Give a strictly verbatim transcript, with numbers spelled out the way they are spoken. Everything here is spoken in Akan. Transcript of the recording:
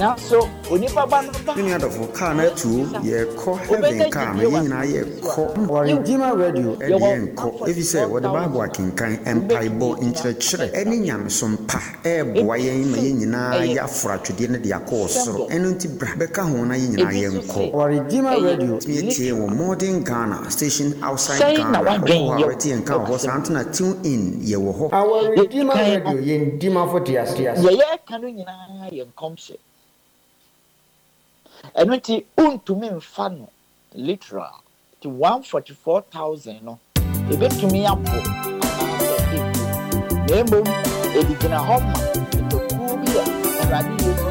Now, so when you papa Any other for car na tu ye call heaven car me yin na ye call Warigima radio e ye call if you say what the Bible can kan empaibo inkyerɛkyerɛ ɛne nyamsompa e boa yen ma yin nyina ya fra twede ne de akɔsoro ɛno nti bra bɛka ho na yin nyina ye call Warigima radio me tie wo modern Ghana station outside Ghana ko already en kan ho santina tune in ye wo ho Warigima radio yen dima for tias tias ye ye kanu nyina ye komse eno ti untumi mfa no literal ti one hundred forty-four thousand no ebetumi apo na emo edigina homa to ku bi a awade